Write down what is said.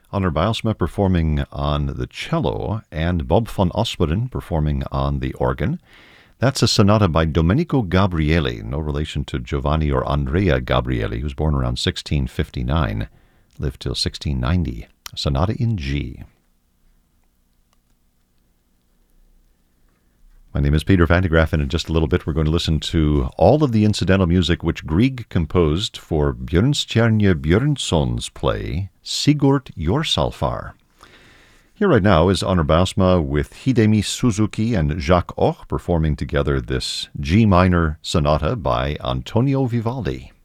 Honor Bijlsma performing on the cello, and Bob van Osperen performing on the organ. That's a sonata by Domenico Gabrieli, no relation to Giovanni or Andrea Gabrieli, who was born around 1659, lived till 1690. A sonata in G. My name is Peter Van de Graaff, and in just a little bit we're going to listen to all of the incidental music which Grieg composed for Björnstjerne Björnsson's play Sigurd Jorsalfar. Here right now is Honor Bijlsma with Hidemi Suzuki and Jacques Och performing together this G minor sonata by Antonio Vivaldi.